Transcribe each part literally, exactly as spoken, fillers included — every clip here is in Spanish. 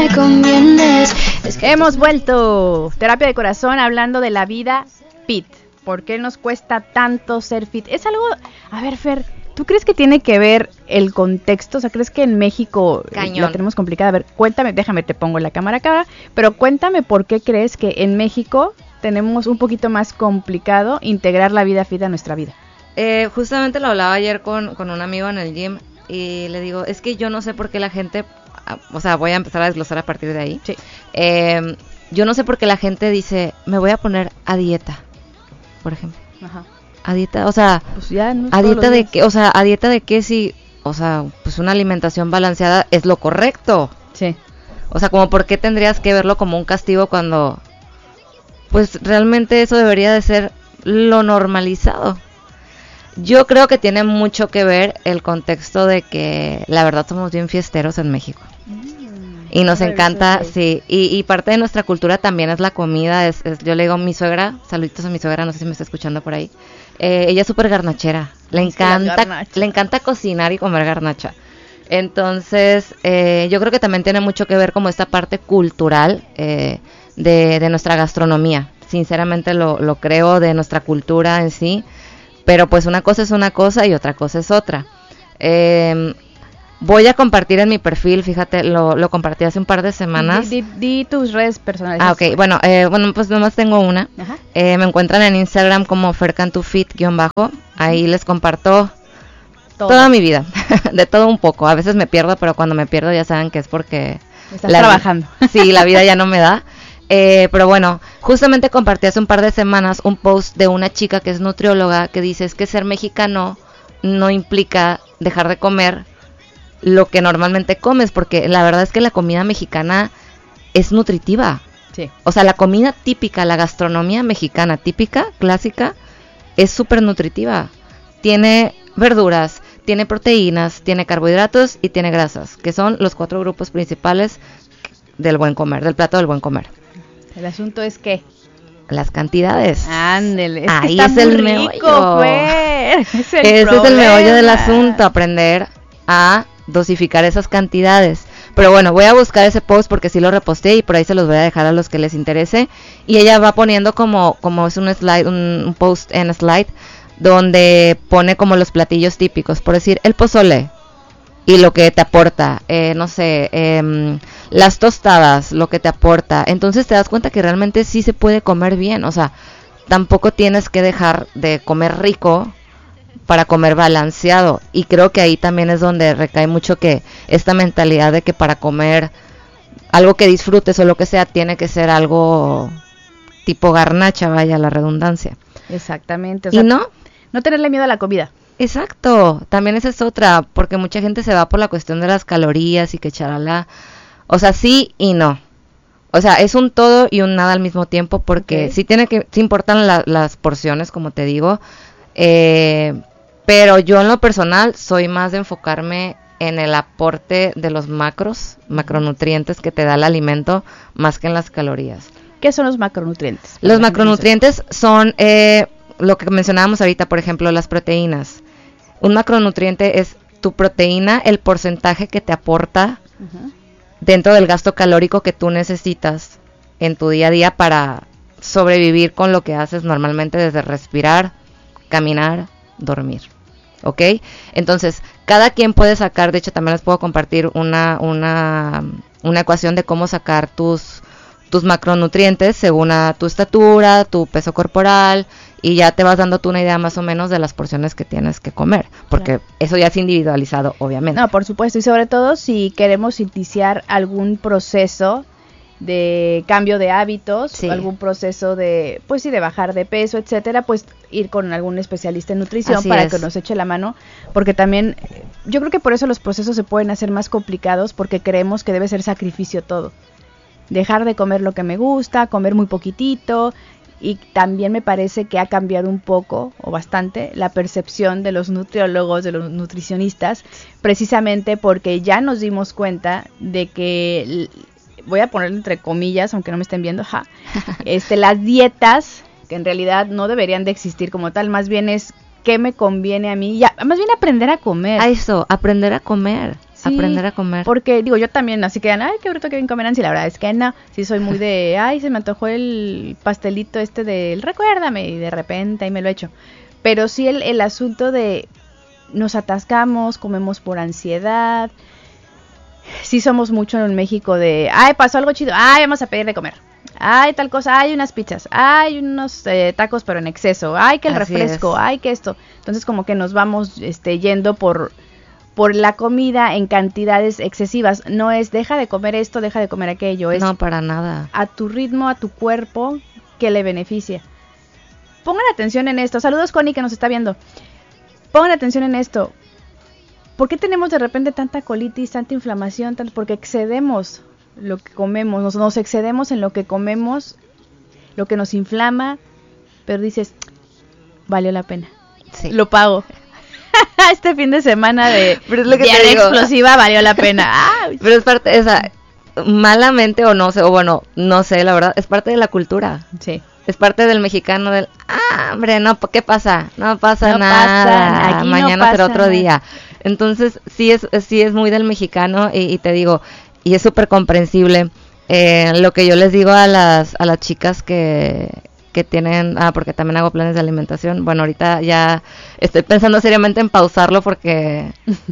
me convienes. Es que hemos vuelto. Terapia de corazón, hablando de la vida fit. ¿Por qué nos cuesta tanto ser fit? Es algo, a ver, Fer, ¿tú crees que tiene que ver el contexto? O sea, ¿crees que en México Cañón. la tenemos complicada? A ver, cuéntame, déjame, te pongo la cámara acá, pero cuéntame por qué crees que en México tenemos un poquito más complicado integrar la vida fit a nuestra vida. Eh, justamente lo hablaba ayer con, con un amigo en el gym y le digo, es que yo no sé por qué la gente, o sea, voy a empezar a desglosar a partir de ahí. Sí. Eh, yo no sé por qué la gente dice, me voy a poner a dieta, por ejemplo. Ajá. A dieta, o sea, Pues ya, no a todos dieta los de días. qué, o sea, a dieta de qué si, o sea, pues una alimentación balanceada es lo correcto. Sí. O sea, como por qué tendrías que verlo como un castigo cuando, pues realmente eso debería de ser lo normalizado. Yo creo que tiene mucho que ver el contexto de que la verdad somos bien fiesteros en México. Y nos encanta, sí, y, y parte de nuestra cultura también es la comida, es, es yo le digo a mi suegra, saluditos a mi suegra, no sé si me está escuchando por ahí, eh, ella es súper garnachera, le Es que las encanta, garnachas. le encanta cocinar y comer garnacha. Entonces, eh, yo creo que también tiene mucho que ver como esta parte cultural eh, de, de nuestra gastronomía, sinceramente lo, lo creo, de nuestra cultura en sí, pero pues una cosa es una cosa y otra cosa es otra. Eh, Voy a compartir en mi perfil, fíjate, lo, lo compartí hace un par de semanas. Di, di, di tus redes personales. Ah, ok, bueno, eh, bueno, pues nomás tengo una. Ajá. Eh, me encuentran en Instagram como fercantufit-bajo. Ahí les comparto Todo. toda mi vida, de todo un poco. A veces me pierdo, pero cuando me pierdo ya saben que es porque... Estás la vi- trabajando. Sí, la vida ya no me da. Eh, pero bueno, justamente compartí hace un par de semanas un post de una chica que es nutrióloga que dice es que ser mexicano no implica dejar de comer lo que normalmente comes, porque la verdad es que la comida mexicana es nutritiva. Sí. O sea, la comida típica, la gastronomía mexicana típica, clásica, es súper nutritiva. Tiene verduras, tiene proteínas, tiene carbohidratos y tiene grasas, que son los cuatro grupos principales del buen comer, del plato del buen comer. El asunto es que... Las cantidades. Ándele, es Ahí que está es muy el rico, meollo. Fer. Es el Ese es el meollo del problema. asunto, aprender a dosificar esas cantidades. Pero bueno, voy a buscar ese post porque sí lo reposté y por ahí se los voy a dejar a los que les interese. Y ella va poniendo como, como es un slide, un, un post en slide, donde pone como los platillos típicos. Por decir, el pozole y lo que te aporta, eh, no sé, eh, las tostadas, lo que te aporta. Entonces te das cuenta que realmente sí se puede comer bien. O sea, tampoco tienes que dejar de comer rico para comer balanceado, y creo que ahí también es donde recae mucho que esta mentalidad de que para comer algo que disfrutes o lo que sea tiene que ser algo tipo garnacha, vaya la redundancia. Exactamente. O Y sea, no, no tenerle miedo a la comida. exacto, también esa es otra, porque mucha gente se va por la cuestión de las calorías y que charala, o sea, sí y no. O sea, es un todo y un nada al mismo tiempo, porque Ok. sí tiene que, sí importan la- las porciones, como te digo, eh, pero yo en lo personal soy más de enfocarme en el aporte de los macros, macronutrientes que te da el alimento, más que en las calorías. ¿Qué son los macronutrientes? Los macronutrientes son eh, lo que mencionábamos ahorita, por ejemplo, las proteínas. Un macronutriente es tu proteína, el porcentaje que te aporta Ujú. dentro del gasto calórico que tú necesitas en tu día a día para sobrevivir con lo que haces normalmente, desde respirar, caminar, dormir. ¿Ok? Entonces, cada quien puede sacar, de hecho también les puedo compartir una, una, una ecuación de cómo sacar tus, tus macronutrientes según a tu estatura, tu peso corporal, y ya te vas dando tú una idea más o menos de las porciones que tienes que comer, porque Claro. eso ya es individualizado, obviamente. No, por supuesto, y sobre todo si queremos iniciar algún proceso de cambio de hábitos, Sí. o algún proceso de, pues sí, de bajar de peso, etcétera, pues ir con algún especialista en nutrición Así para es. que nos eche la mano, porque también, eh, yo creo que por eso los procesos se pueden hacer más complicados, porque creemos que debe ser sacrificio todo. Dejar de comer lo que me gusta, comer muy poquitito, y también me parece que ha cambiado un poco, o bastante, la percepción de los nutriólogos, de los nutricionistas, precisamente porque ya nos dimos cuenta de que, l- voy a ponerlo entre comillas, aunque no me estén viendo, ja, este, las dietas, que en realidad no deberían de existir como tal, más bien es qué me conviene a mí, ya, más bien aprender a comer. A eso, aprender a comer. Sí, aprender a comer. Porque, digo, yo también, así que, ay, qué bruto que bien comer Nancy, la verdad es que no, sí soy muy de, ay, se me antojó el pastelito este del recuérdame, y de repente ahí me lo echo. Pero sí el, el asunto de nos atascamos, comemos por ansiedad. Sí somos mucho en México de, ay, pasó algo chido, ay, vamos a pedir de comer. Ay, tal cosa, hay unas pizzas, hay unos eh, tacos pero en exceso, ay, que el Así refresco, es. ay, que esto. Entonces como que nos vamos este, yendo por, por la comida en cantidades excesivas. No es deja de comer esto, deja de comer aquello, es No, para nada. a tu ritmo, a tu cuerpo, que le beneficia. Pongan atención en esto. Saludos, Connie, que nos está viendo. Pongan atención en esto. ¿Por qué tenemos de repente tanta colitis, tanta inflamación? Tanto? Porque excedemos lo que comemos, nos, nos excedemos en lo que comemos, lo que nos inflama, pero dices, valió la pena. Sí. Lo pago. Este fin de semana de Pero es lo que te diarrea digo. explosiva valió la pena. Ay, Pero es parte, o sea, malamente o no sé, o bueno, no sé, la verdad, es parte de la cultura. sí. Es parte del mexicano del, ah, hombre, no, ¿qué pasa? No pasa No nada, pasa, aquí no mañana será pasa otro nada. día. Entonces, sí es, sí es muy del mexicano y, y te digo, y es súper comprensible. Eh, lo que yo les digo a las, a las chicas que, que tienen, ah, porque también hago planes de alimentación, bueno, ahorita ya estoy pensando seriamente en pausarlo porque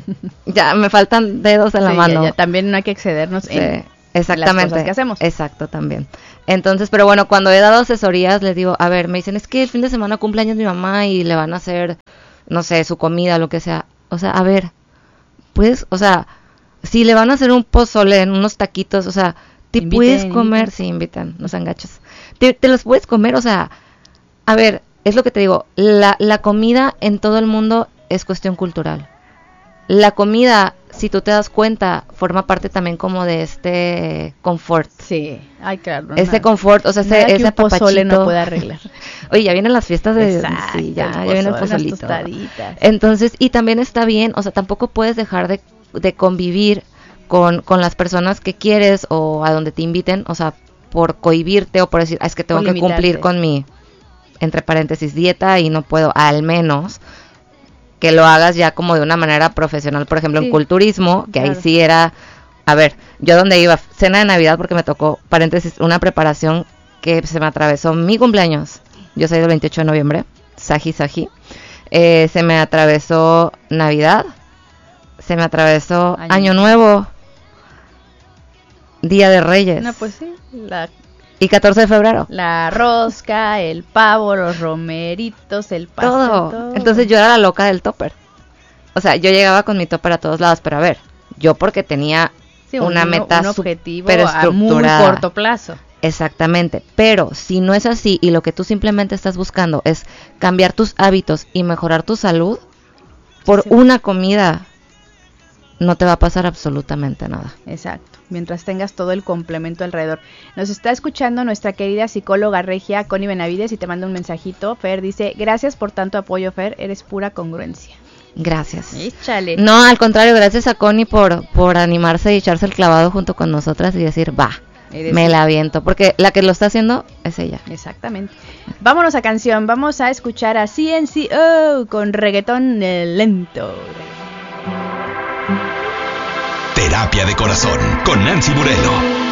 ya me faltan dedos en la Sí, mano. ya, ya, también no hay que excedernos Sí, en exactamente. las cosas que hacemos. Exacto, también. Entonces, pero bueno, cuando he dado asesorías, les digo, a ver, me dicen, es que el fin de semana cumpleaños mi mamá y le van a hacer, no sé, su comida, lo que sea. O sea, a ver, pues, o sea, si le van a hacer un pozole, unos taquitos, o sea, te Inviten, puedes comer, inviten. sí, invitan, no sean gachos. Te, te los puedes comer, o sea, a ver, es lo que te digo, la, la comida en todo el mundo es cuestión cultural. La comida, si tú te das cuenta, forma parte también como de este confort. Sí, ay, claro. Ese nada- confort, o sea, ese, nada que ese un pozole no apapachito. puede arreglar. Oye, ya vienen las fiestas de... Exacto, sí, ya, el ya viene el pozole, unas pozolito. tostaditas. Entonces, y también está bien, o sea, tampoco puedes dejar de, de convivir con, con las personas que quieres o a donde te inviten, o sea, por cohibirte o por decir, ah, es que tengo Por que limitarte. cumplir con mi, entre paréntesis, dieta y no puedo, al menos que lo hagas ya como de una manera profesional, por ejemplo, Sí, en culturismo, que claro. ahí sí era, a ver, yo donde iba, cena de Navidad porque me tocó, paréntesis, una preparación que se me atravesó mi cumpleaños, yo soy del veintiocho de noviembre, Saji Saji, eh, se me atravesó Navidad, se me atravesó Año Año, Nuevo, Día de Reyes No, pues sí, la, y catorce de febrero. la rosca, el pavo, los romeritos, el pastel, todo. todo. Entonces yo era la loca del topper. O sea, yo llegaba con mi topper a todos lados, pero a ver, yo porque tenía Sí, un- una un- meta un objetivo súper a muy estructurada. corto plazo. Exactamente, pero si no es así y lo que tú simplemente estás buscando es cambiar tus hábitos y mejorar tu salud, por Sí. una comida no te va a pasar absolutamente nada. Exacto, mientras tengas todo el complemento alrededor. Nos está escuchando nuestra querida psicóloga regia, Connie Benavides, y te manda un mensajito. Fer dice, gracias por tanto apoyo, Fer, eres pura congruencia. Gracias. Échale. No, al contrario, gracias a Connie por, por animarse y echarse el clavado junto con nosotras y decir, va, Y decir- me la aviento, porque la que lo está haciendo es ella. Exactamente. Vámonos a canción, vamos a escuchar a C N C O con reggaetón eh, lento. Terapia de Corazón con Nancy Moreno.